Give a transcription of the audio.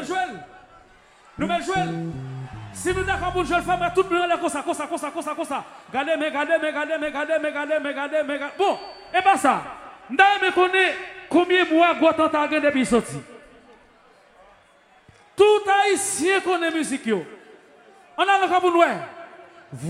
allons jouer. Nous allons jouer. Si nous d'accord pour jouer le femme, tout le monde est comme ça. Regardez. Bon, et pas ça. Nous me connaît combien de mois Gotan a gagné depuis sorti. Tout haïtien connaît musique. On a le cas pour nous.